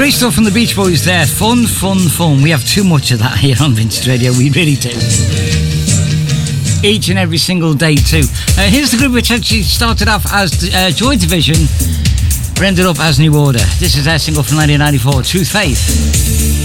Great stuff from the Beach Boys there. Fun, fun, fun. We have too much of that here on Vintage Radio. We really do. Each and every single day too. Here's the group which actually started off as Joy Division, but ended up as New Order. This is their single from 1994, Truth Faith.